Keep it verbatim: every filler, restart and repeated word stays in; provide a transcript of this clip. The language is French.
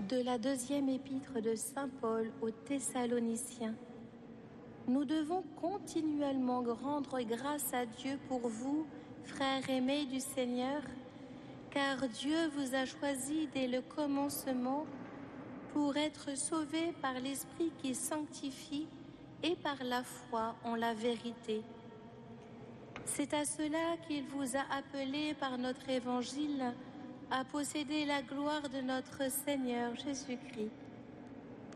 De la deuxième épître de saint Paul aux Thessaloniciens. Nous devons continuellement rendre grâce à Dieu pour vous, frères aimés du Seigneur, car Dieu vous a choisis dès le commencement pour être sauvés par l'Esprit qui sanctifie et par la foi en la vérité. C'est à cela qu'il vous a appelés par notre évangile à posséder la gloire de notre Seigneur Jésus-Christ.